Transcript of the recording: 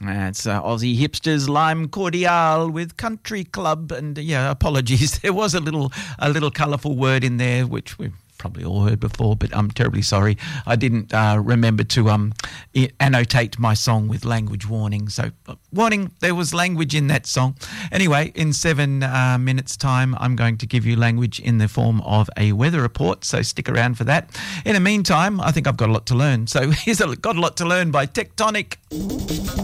It's Aussie Hipsters Lime Cordial with Country Club, and apologies, there was a little colourful word in there which we've probably all heard before, but I'm terribly sorry. I didn't remember to annotate my song with language warning. So, warning, there was language in that song. Anyway, in 7 minutes' time, I'm going to give you language in the form of a weather report, so stick around for that. In the meantime, I think I've got a lot to learn. So here's Got a Lot to Learn by Tectonic.